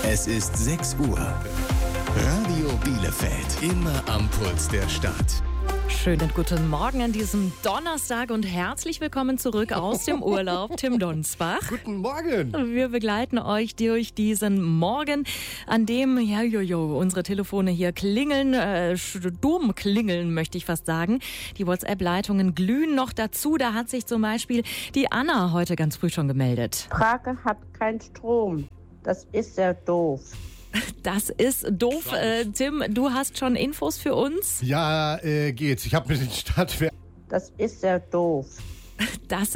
Es ist 6 Uhr. Radio Bielefeld. Immer am Puls der Stadt. Schönen guten Morgen an diesem Donnerstag und herzlich willkommen zurück aus dem Urlaub, Tim Donsbach. Guten Morgen. Wir begleiten euch durch diesen Morgen, an dem unsere Telefone hier klingeln, dumm klingeln, möchte ich fast sagen. Die WhatsApp-Leitungen glühen noch dazu. Da hat sich zum Beispiel die Anna heute ganz früh schon gemeldet. Prake hat keinen Strom. Das ist sehr doof. Das ist doof. Tim, du hast schon Infos für uns? Ja, geht's. Ich habe mit den Stadtwerken. Das ist sehr doof. Das